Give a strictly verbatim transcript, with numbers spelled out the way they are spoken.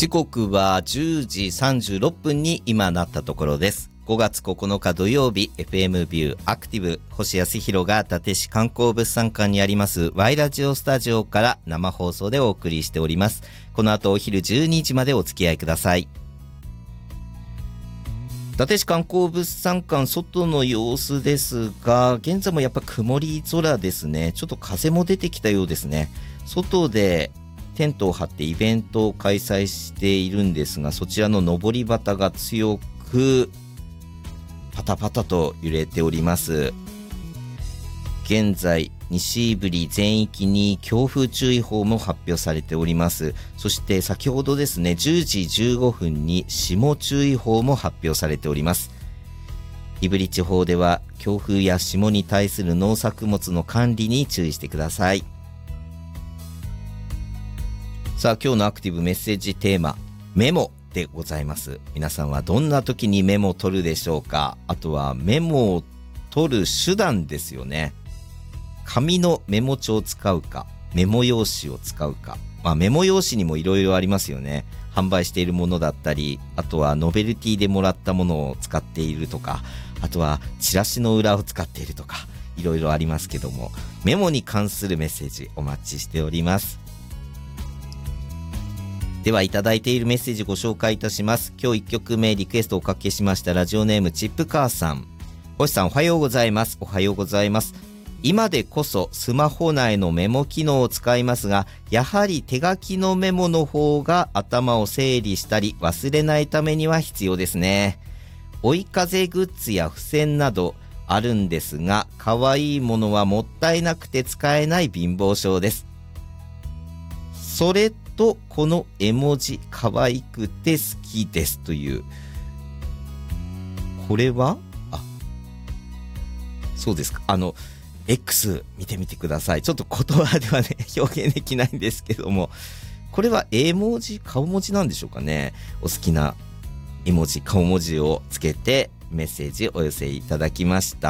時刻はじゅうじさんじゅうろっぷんに今なったところです。ごがつここのか土曜日、 エフエム ビューアクティブ星康弘が伊達市観光物産館にあります Y ラジオスタジオから生放送でお送りしております。この後お昼じゅうにじまでお付き合いください。伊達市観光物産館外の様子ですが、現在もやっぱ曇り空ですね。ちょっと風も出てきたようですね。外でテントを張ってイベントを開催しているんですが、そちらの上り旗が強くパタパタと揺れております。現在西ブリ全域に強風注意報も発表されております。そして先ほどですね、じゅうじじゅうごふんに霜注意報も発表されております。胆振地方では強風や霜に対する農作物の管理に注意してください。さあ、今日のアクティブメッセージテーマ、メモでございます。皆さんはどんな時にメモを取るでしょうか。あとはメモを取る手段ですよね。紙のメモ帳を使うか、メモ用紙を使うか。まあ、メモ用紙にもいろいろありますよね。販売しているものだったり、あとはノベルティでもらったものを使っているとか、あとはチラシの裏を使っているとか、いろいろありますけども、メモに関するメッセージお待ちしております。では、いただいているメッセージご紹介いたします。今日いっきょくめリクエストをおかけしました。ラジオネームチップカーさん。星さん、おはようございます。おはようございます。今でこそスマホ内のメモ機能を使いますが、やはり手書きのメモの方が頭を整理したり忘れないためには必要ですね。追い風グッズや付箋などあるんですが、可愛いものはもったいなくて使えない貧乏症です。それとこの絵文字可愛くて好きですという、これはあそうですか。あの X 見てみてください。ちょっと言葉ではね表現できないんですけども、これは絵文字顔文字なんでしょうかね。お好きな絵文字顔文字をつけてメッセージお寄せいただきました。